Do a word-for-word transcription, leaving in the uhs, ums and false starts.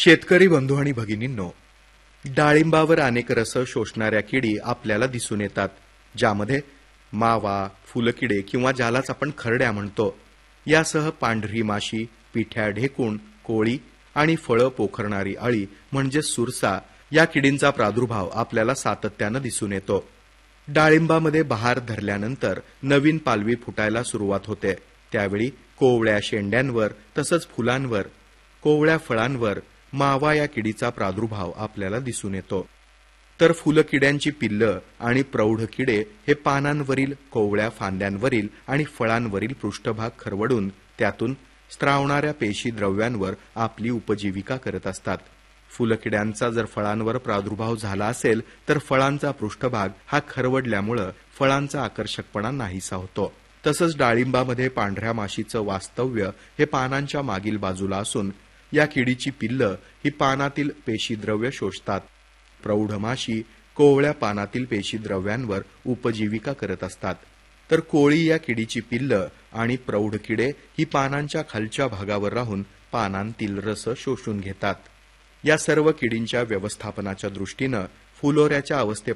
शेतकरी बंधू आणि भगिनींनो, डाळिंबावर अनेक रस शोषणाऱ्या किडी आपल्याला दिसून येतात, ज्यामध्ये मावा, फुलकिडे किंवा ज्यालाच आपण खरड्या म्हणतो, यासह पांढरी माशी, पिठ्या ढेकूण, कोळी आणि फळं पोखरणारी अळी म्हणजे सुरसा या किडींचा प्रादुर्भाव आपल्याला सातत्यानं दिसून येतो. डाळिंबामध्ये बहार धरल्यानंतर नवीन पालवी फुटायला सुरुवात होते. त्यावेळी कोवळ्या शेंड्यांवर तसंच फुलांवर, कोवळ्या फळांवर मावा या किडीचा प्रादुर्भाव आपल्याला दिसून येतो. तर फुलकिड्यांची पिल्लं आणि प्रौढ किडे हे पानांवरील, कोवळ्या फांद्यांवरील आणि फळांवरील पृष्ठभाग खरवडून त्यातून स्त्रावणाऱ्या पेशी द्रव्यांवर आपली उपजीविका करत असतात. फुलकिड्यांचा जर फळांवर प्रादुर्भाव झाला असेल तर फळांचा पृष्ठभाग हा खरवडल्यामुळं फळांचा आकर्षकपणा नाहीसा होतो. तसंच डाळिंबामध्ये पांढऱ्या माशीचं वास्तव्य हे पानांच्या मागील बाजूला असून या किडीची पिल्लं ही पानातील पेशीद्रव्य शोषतात. प्रौढ माशी कोवळ्या पानातील पेशीद्रव्यांवर उपजीविका करत असतात. तर कोळी या किडीची पिल्लं आणि प्रौढ किडे ही पानांच्या खालच्या भागावर राहून पानांतील रस शोषून घेतात. या सर्व किडींच्या व्यवस्थापनाच्या दृष्टीनं फुलोऱ्याच्या अवस्थेत